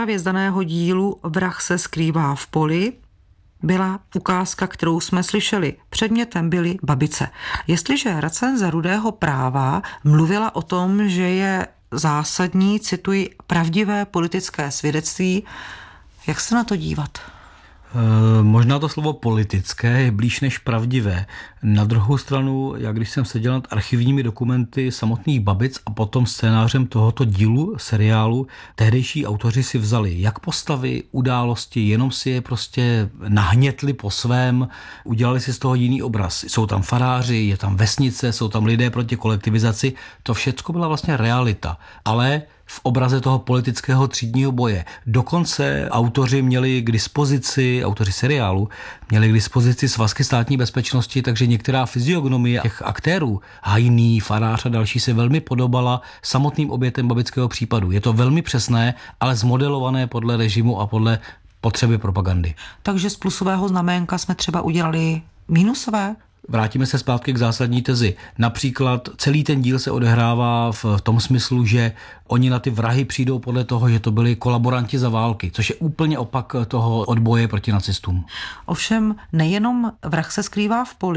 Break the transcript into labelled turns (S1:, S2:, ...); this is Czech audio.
S1: právě z daného dílu Vrah se skrývá v poli byla ukázka, kterou jsme slyšeli. Předmětem byly babice. Jestliže recenze Rudého práva mluvila o tom, že je zásadní, cituji, pravdivé politické svědectví, jak se na to dívat?
S2: Možná to slovo politické je blíž než pravdivé. Na druhou stranu, jak když jsem seděl nad archivními dokumenty samotných babic a potom scénářem tohoto dílu, seriálu, tehdejší autoři si vzali jak postavy, události, jenom si je prostě nahnětli po svém, udělali si z toho jiný obraz. Jsou tam faráři, je tam vesnice, jsou tam lidé proti kolektivizaci. To všecko byla vlastně realita. Ale v obraze toho politického třídního boje. Dokonce autoři měli k dispozici, autoři seriálu, měli k dispozici svazky státní bezpečnosti, takže některá fyziognomie těch aktérů, Hajný, farář a další, se velmi podobala samotným obětem babického případu. Je to velmi přesné, ale zmodelované podle režimu a podle potřeby propagandy.
S1: Takže z plusového znaménka jsme třeba udělali mínusové?
S2: Vrátíme se zpátky k zásadní tezi. Například celý ten díl se odehrává v tom smyslu, že oni na ty vrahy přijdou podle toho, že to byli kolaboranti za války, což je úplně opak toho odboje proti nacistům.
S1: Ovšem nejenom Vrah se skrývá v poli,